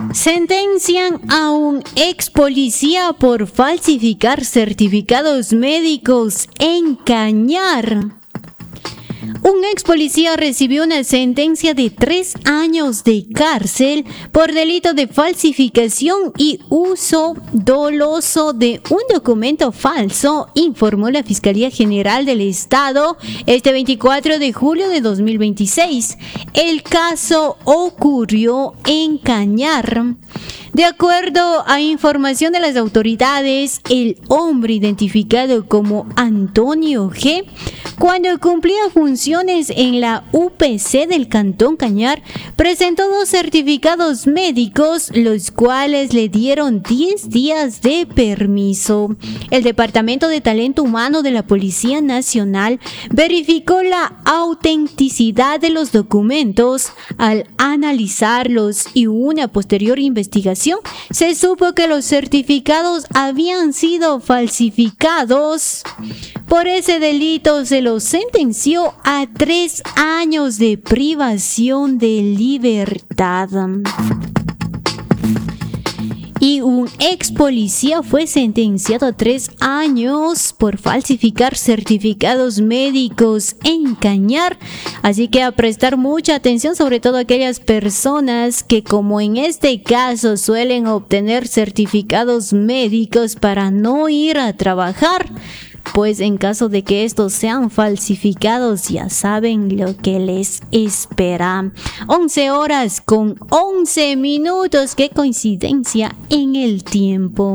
Sentencian a un ex policía por falsificar certificados médicos en Cañar. Un ex policía recibió una sentencia de 3 años de cárcel por delito de falsificación y uso doloso de un documento falso, informó la Fiscalía General del Estado este 24 de julio de 2026. El caso ocurrió en Cañar. De acuerdo a información de las autoridades, el hombre identificado como Antonio G., cuando cumplía funciones en la UPC del Cantón Cañar, presentó 2 certificados médicos, los cuales le dieron 10 días de permiso. El Departamento de Talento Humano de la Policía Nacional verificó la autenticidad de los documentos. Al analizarlos y una posterior investigación, se supo que los certificados habían sido falsificados. Por ese delito se lo sentenció a 3 años de privación de libertad. Y un ex policía fue sentenciado a 3 años por falsificar certificados médicos en Cañar. Así que a prestar mucha atención, sobre todo aquellas personas que, como en este caso, suelen obtener certificados médicos para no ir a trabajar. Pues en caso de que estos sean falsificados, ya saben lo que les espera. 11:11. Qué coincidencia en el tiempo.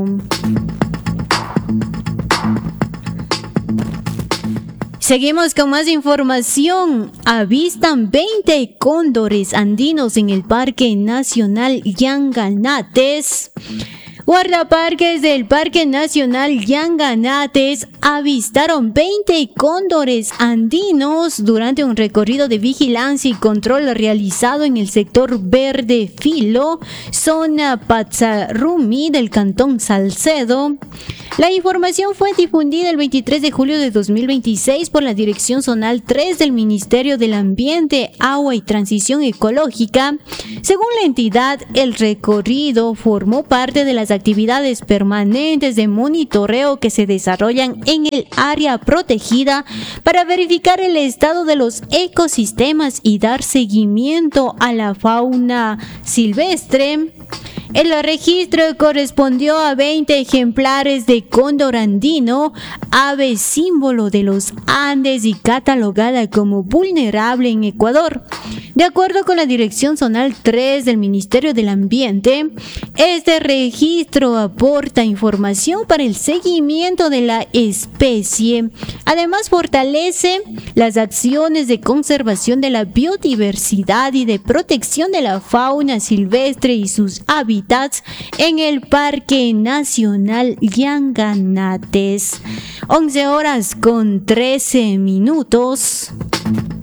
Seguimos con más información. Avistan 20 cóndores andinos en el Parque Nacional Yanganates. Guardaparques del Parque Nacional Yanganates avistaron 20 cóndores andinos durante un recorrido de vigilancia y control realizado en el sector Verde Filo, zona Patzarrumi del Cantón Salcedo. La información fue difundida el 23 de julio de 2026 por la Dirección Zonal 3 del Ministerio del Ambiente, Agua y Transición Ecológica. Según la entidad, el recorrido formó parte de las actividades permanentes de monitoreo que se desarrollan en el área protegida para verificar el estado de los ecosistemas y dar seguimiento a la fauna silvestre. El registro correspondió a 20 ejemplares de cóndor andino, ave símbolo de los Andes y catalogada como vulnerable en Ecuador. De acuerdo con la Dirección Zonal 3 del Ministerio del Ambiente, este registro aporta información para el seguimiento de la especie. Además, fortalece las acciones de conservación de la biodiversidad y de protección de la fauna silvestre y sus hábitats en el Parque Nacional Yanganates. 11:13.